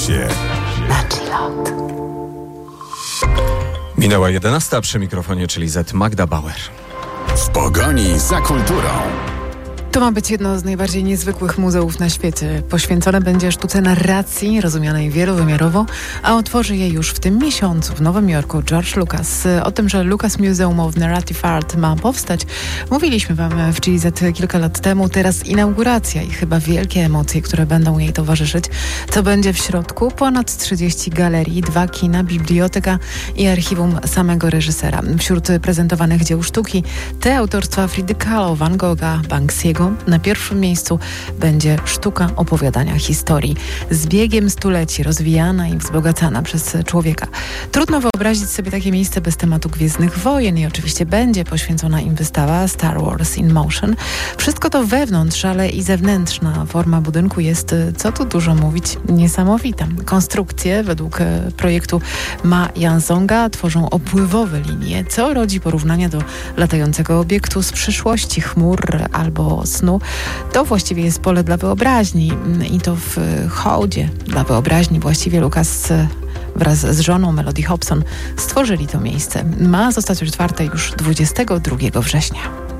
Luxie na Chillout. Minęła 11, przy mikrofonie, czyli Z Magda Bauer. w pogoni za kulturą. To ma być jedno z najbardziej niezwykłych muzeów na świecie. Poświęcone będzie sztuce narracji, rozumianej wielowymiarowo, a otworzy je już w tym miesiącu w Nowym Jorku George Lucas. O tym, że Lucas Museum of Narrative Art ma powstać, mówiliśmy wam w Chili Z kilka lat temu. Teraz inauguracja i chyba wielkie emocje, które będą jej towarzyszyć. Co będzie w środku? Ponad 30 galerii, 2 kina, biblioteka i archiwum samego reżysera. Wśród prezentowanych dzieł sztuki te autorstwa Fridy Kahlo, Van Gogha, Banksiego. Na pierwszym miejscu będzie sztuka opowiadania historii. Z biegiem stuleci rozwijana i wzbogacana przez człowieka. Trudno wyobrazić sobie takie miejsce bez tematu Gwiezdnych Wojen i oczywiście będzie poświęcona im wystawa Star Wars in Motion. Wszystko to wewnątrz, ale i zewnętrzna forma budynku jest, co tu dużo mówić, niesamowita. Konstrukcje według projektu Ma Yansonga tworzą opływowe linie, co rodzi porównania do latającego obiektu z przyszłości, chmur albo snu. To właściwie jest pole dla wyobraźni i to w hołdzie dla wyobraźni właściwie Lucas wraz z żoną Melody Hobson stworzyli to miejsce. Ma zostać otwarte już 22 września.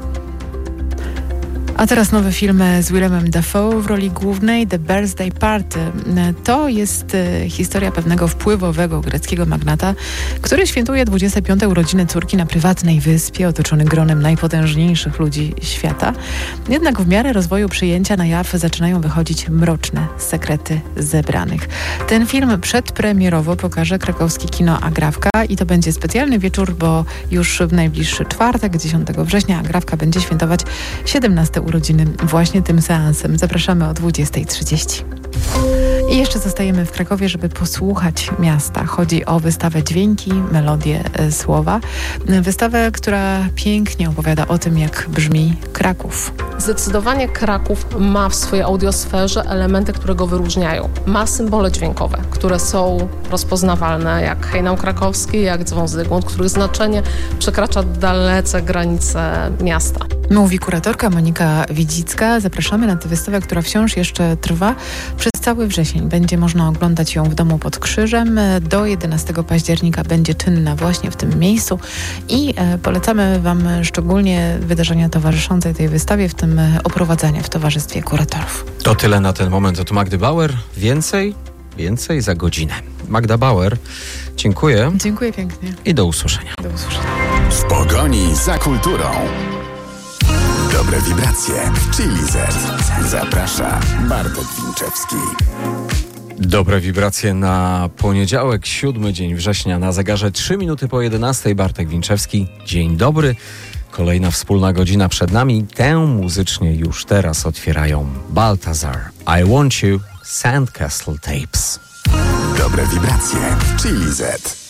A teraz nowy film z Willemem Dafoe w roli głównej, The Birthday Party. To jest historia pewnego wpływowego greckiego magnata, który świętuje 25. urodziny córki na prywatnej wyspie, otoczony gronem najpotężniejszych ludzi świata. Jednak w miarę rozwoju przyjęcia na jaw zaczynają wychodzić mroczne sekrety zebranych. Ten film przedpremierowo pokaże krakowskie kino Agrawka i to będzie specjalny wieczór, bo już w najbliższy czwartek, 10 września, Agrawka będzie świętować 17 urodziny właśnie tym seansem. Zapraszamy o 20:30. I jeszcze zostajemy w Krakowie, żeby posłuchać miasta. Chodzi o wystawę Dźwięki, melodie, słowa. Wystawę, która pięknie opowiada o tym, jak brzmi Kraków. Zdecydowanie Kraków ma w swojej audiosferze elementy, które go wyróżniają. Ma symbole dźwiękowe, które są rozpoznawalne, jak hejnał krakowski, jak dzwon Zygmunt, których znaczenie przekracza dalece granice miasta. Mówi kuratorka Monika Widzicka. Zapraszamy na tę wystawę, która wciąż jeszcze trwa przez cały wrzesień. Będzie można oglądać ją w domu pod Krzyżem. Do 11 października będzie czynna właśnie w tym miejscu i polecamy wam szczególnie wydarzenia towarzyszące tej wystawie, w tym oprowadzanie w towarzystwie kuratorów. To tyle na ten moment od Magdy Bauer. Więcej za godzinę. Magda Bauer, dziękuję. Dziękuję pięknie. I do usłyszenia. Do usłyszenia. W pogoni za kulturą. Dobre wibracje w Chili Z. Zaprasza Bartek Winczewski. Dobre wibracje na poniedziałek, 7 dzień września, na zegarze 3 minuty po 11. Bartek Winczewski. Dzień dobry. Kolejna wspólna godzina przed nami. Tę muzycznie już teraz otwierają Baltazar, I Want You, Sandcastle Tapes. Dobre wibracje w Chili Z.